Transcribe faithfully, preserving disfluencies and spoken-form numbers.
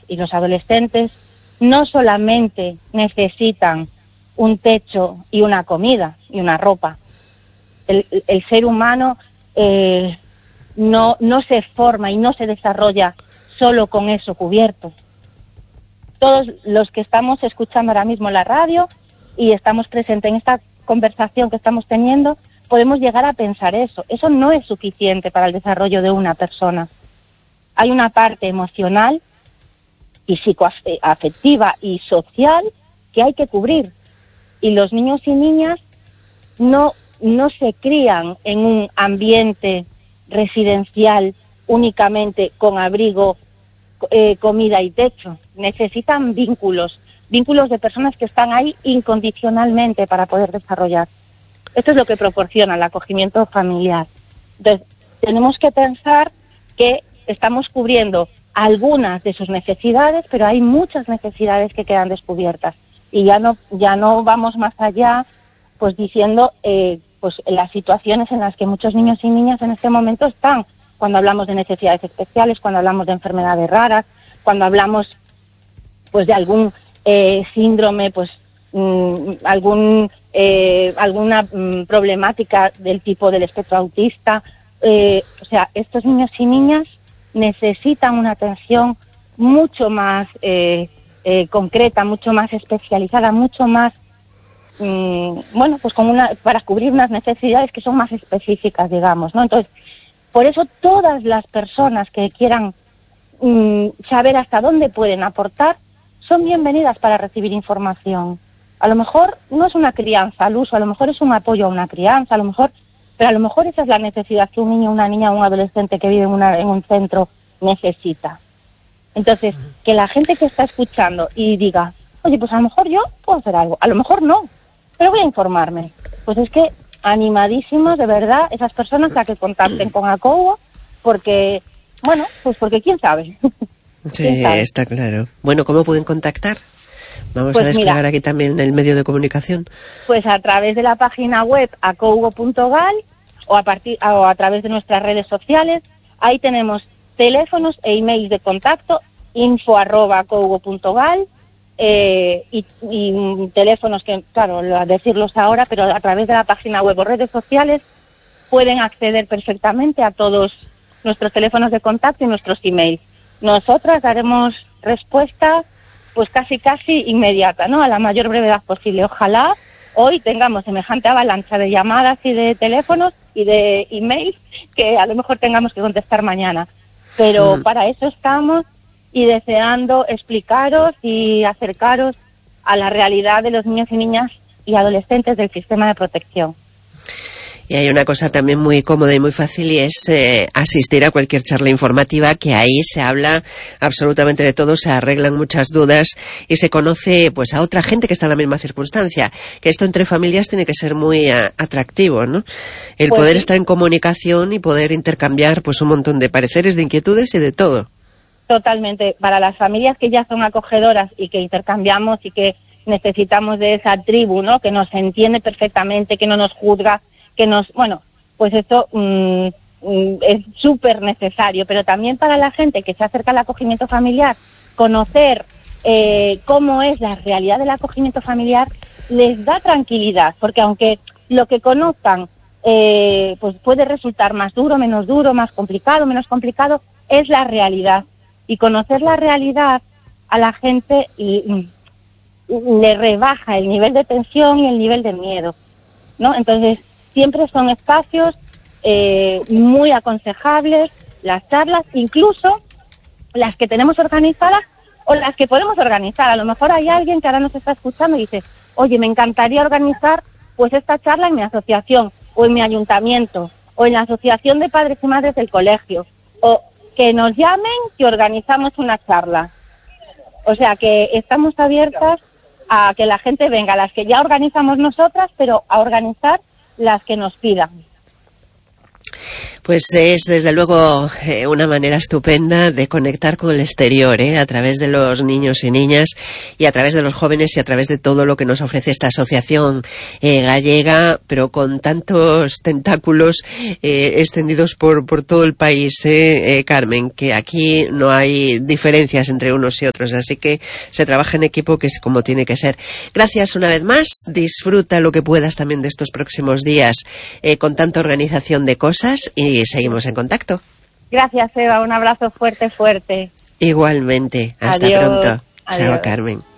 y los adolescentes no solamente necesitan un techo y una comida y una ropa. El, el ser humano eh, no, no se forma y no se desarrolla solo con eso cubierto. Todos los que estamos escuchando ahora mismo la radio y estamos presentes en esta conversación que estamos teniendo, podemos llegar a pensar eso. Eso no es suficiente para el desarrollo de una persona. Hay una parte emocional y psicoafectiva y social que hay que cubrir. Y los niños y niñas no, no se crían en un ambiente residencial únicamente con abrigo, eh, comida y techo. Necesitan vínculos, vínculos de personas que están ahí incondicionalmente para poder desarrollar. Esto es lo que proporciona el acogimiento familiar. Entonces, tenemos que pensar que estamos cubriendo algunas de sus necesidades, pero hay muchas necesidades que quedan descubiertas. Y ya no ya no vamos más allá, pues diciendo eh, pues las situaciones en las que muchos niños y niñas en este momento están, cuando hablamos de necesidades especiales, cuando hablamos de enfermedades raras, cuando hablamos pues de algún eh, síndrome, pues mmm, algún eh, alguna mmm, problemática del tipo del espectro autista. Eh, o sea, estos niños y niñas necesitan una atención mucho más eh, eh, concreta, mucho más especializada, mucho más, mmm, bueno, pues como una, para cubrir unas necesidades que son más específicas, digamos, ¿no? Entonces, por eso todas las personas que quieran mmm, saber hasta dónde pueden aportar son bienvenidas para recibir información. A lo mejor no es una crianza al uso, a lo mejor es un apoyo a una crianza, a lo mejor, pero a lo mejor esa es la necesidad que un niño, una niña o un adolescente que vive en, una, en un centro necesita. Entonces, que la gente que está escuchando y diga, oye, pues a lo mejor yo puedo hacer algo, a lo mejor no, pero voy a informarme. Pues es que animadísimos, de verdad, esas personas a que contacten con ACOUGO, porque, bueno, pues porque quién sabe. Sí, ¿Quién sabe? está claro. Bueno, ¿cómo pueden contactar? Vamos pues a desplegar mira, aquí también el medio de comunicación. Pues a través de la página web acougo punto gal o a, partir, o a través de nuestras redes sociales. Ahí tenemos teléfonos e emails de contacto, info arroba acougo punto gal, eh, y, y teléfonos que, claro, a decirlos ahora, pero a través de la página web o redes sociales pueden acceder perfectamente a todos nuestros teléfonos de contacto y nuestros emails. Nosotras daremos respuesta pues casi casi inmediata, ¿no? A la mayor brevedad posible. Ojalá hoy tengamos semejante avalancha de llamadas y de teléfonos y de emails que a lo mejor tengamos que contestar mañana. Pero mm. para eso estamos y deseando explicaros y acercaros a la realidad de los niños y niñas y adolescentes del sistema de protección. Y hay una cosa también muy cómoda y muy fácil y es eh, asistir a cualquier charla informativa, que ahí se habla absolutamente de todo, se arreglan muchas dudas y se conoce pues a otra gente que está en la misma circunstancia. Que esto entre familias tiene que ser muy a, atractivo, ¿no? El pues poder sí. estar en comunicación y poder intercambiar pues un montón de pareceres, de inquietudes y de todo. Totalmente. Para las familias que ya son acogedoras y que intercambiamos y que necesitamos de esa tribu, ¿no? Que nos entiende perfectamente, que no nos juzga, que nos, bueno, pues esto mmm, mmm, es súper necesario, pero también para la gente que se acerca al acogimiento familiar, conocer eh, cómo es la realidad del acogimiento familiar les da tranquilidad, porque aunque lo que conozcan eh, pues puede resultar más duro, menos duro, más complicado, menos complicado, es la realidad. Y conocer la realidad a la gente y, y, le rebaja el nivel de tensión y el nivel de miedo, ¿no? Entonces, siempre son espacios eh, muy aconsejables, las charlas, incluso las que tenemos organizadas o las que podemos organizar. A lo mejor hay alguien que ahora nos está escuchando y dice, oye, me encantaría organizar pues esta charla en mi asociación o en mi ayuntamiento o en la asociación de padres y madres del colegio, o que nos llamen que organizamos una charla. O sea que estamos abiertas a que la gente venga, las que ya organizamos nosotras, pero a organizar las que nos pidan. Pues es desde luego eh, una manera estupenda de conectar con el exterior, ¿eh? A través de los niños y niñas y a través de los jóvenes y a través de todo lo que nos ofrece esta asociación eh, gallega, pero con tantos tentáculos eh, extendidos por, por todo el país, ¿eh? Eh, Carmen, que aquí no hay diferencias entre unos y otros, así que se trabaja en equipo, que es como tiene que ser. Gracias una vez más, disfruta lo que puedas también de estos próximos días eh, con tanta organización de cosas y seguimos en contacto. Gracias, Eva. Un abrazo fuerte, fuerte. Igualmente. Hasta Adiós. pronto. Adiós. Chao, Carmen.